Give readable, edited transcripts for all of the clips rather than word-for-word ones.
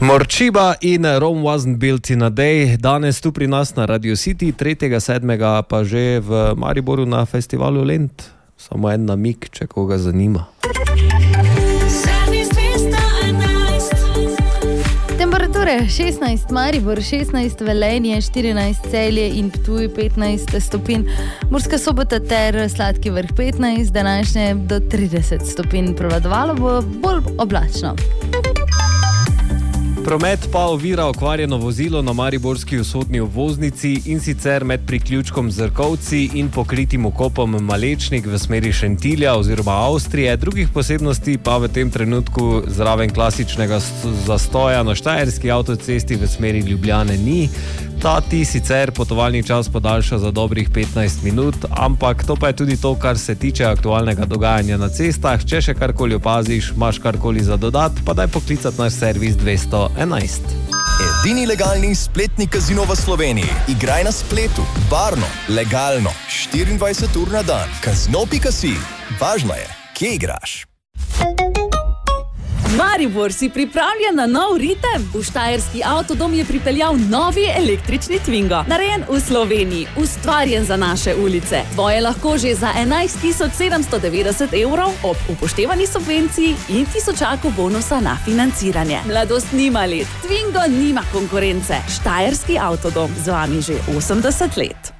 Morčiba in Rome wasn't built in a day. Danes tu pri nas na Radio City, 3.7. pa že v Mariboru na festivalu Lent. Samo en namig, če koga zanima. Temperature 16 Maribor, 16 Velenje, 14 Celje in Ptuj, 15 stopinj. Murska Sobota ter Sladki Vrh 15, današnje do 30 stopinj. Prevladovalo bo bolj oblačno. Promet pa ovira okvarjeno vozilo na mariborski vzhodni obvoznici in sicer med priključkom Zrkovci in pokritim vkopom Malečnik v smeri Šentilja oziroma Avstrije. Drugih posebnosti pa v tem trenutku zraven klasičnega zastoja na štajerski avtocesti v smeri Ljubljane ni. Ta ti sicer potovalni čas podaljša za dobrih 15 minut, ampak to pa je tudi to, kar se tiče aktualnega dogajanja na cestah. Če še karkoli opaziš, imaš karkoli za dodat, pa daj poklicati naš servis 211. Edini legalni spletni kazino v Sloveniji. Igraj na spletu, varno, legalno, 24 ur na dan. Kazino.si. Važno je, kje igraš. Maribor si pripravljen na nov ritem? V Štajerski avtodom je pripeljal novi električni Twingo. Narejen v Sloveniji, ustvarjen za naše ulice. Tvoje lahko že za 11.790 evrov ob upoštevani subvenciji in tisočaku bonusa na financiranje. Mladost nima let, Twingo nima konkurence. Štajerski avtodom, z vami že 80 let.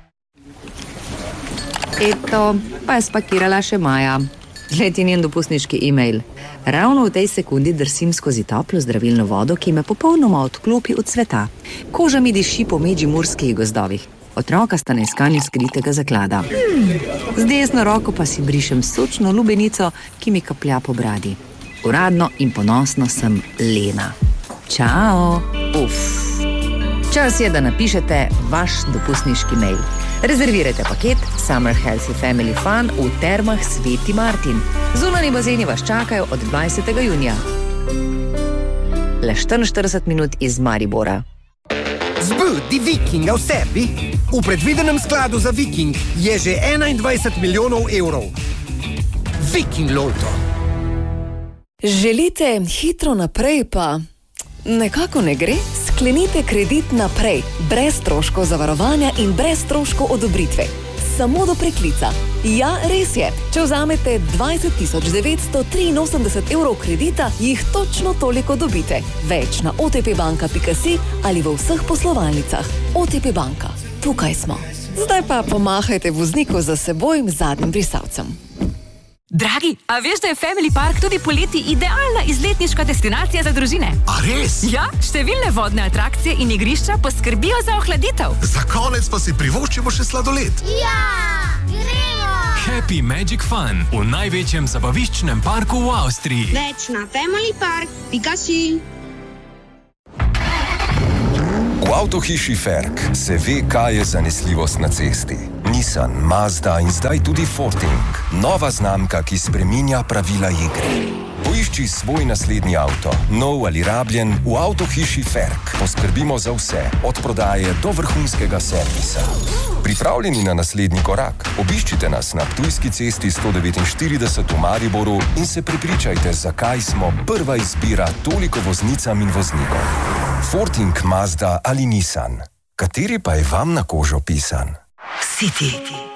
Eto, pa je spakirala še Maja. Gled je njen dopustniški e-mail. Ravno v tej sekundi drsim skozi toplo zdravilno vodo, ki me popolnoma odklopi od sveta. Koža mi diši po medžimurskih gozdovih. Otroka sta na iskanju skritega zaklada. Z desno roko pa si brišem sočno lubenico, ki mi kaplja po bradi. Uradno in ponosno sem Lena. Čao! Čas je, da napišete vaš dopustniški mail. Rezervirajte paket Summer Healthy Family Fun v Termah Sveti Martin. Zunanji bazeni vas čakajo od 20. junija. Le 44 minut iz Maribora. Zbudi Vikinga v sebi. V predvidenem skladu za Viking je že 21 milijonov evrov. Viking Lotto. Želite hitro naprej, pa nekako ne gre? Sklenite kredit naprej, brez stroškov zavarovanja in brez stroškov odobritve. Samo do preklica. Ja, res je. Če vzamete 20.983 evrov kredita, jih točno toliko dobite. Več na otpbanka.si ali v vseh poslovalnicah. OTP banka. Tukaj smo. Zdaj pa pomahajte vozniku za seboj zadnjim brisalcem. Dragi, a veš, da je Family Park tudi poleti idealna izletniška destinacija za družine? A res? Ja, številne vodne atrakcije in igrišča poskrbijo za ohladitev. Za konec pa si privoščimo še sladoled. Ja, gremo! Happy Magic Fun v največjem zabaviščnem parku v Avstriji. Več na familypark.si. V avtohiši Ferk se ve, kaj je zanesljivost na cesti. Nissan, Mazda in zdaj tudi Forting. Nova znamka, ki spreminja pravila igre. Poišči svoj naslednji avto, nov ali rabljen, v avtohiši Ferk. Poskrbimo za vse, od prodaje do vrhunskega servisa. Pripravljeni na naslednji korak? Obiščite nas na Ptujski cesti 149 v Mariboru in se prepričajte, zakaj smo prva izbira toliko voznicam in voznikom. Forting, Mazda ali Nissan. Kateri pa je vam na kožo pisan? City.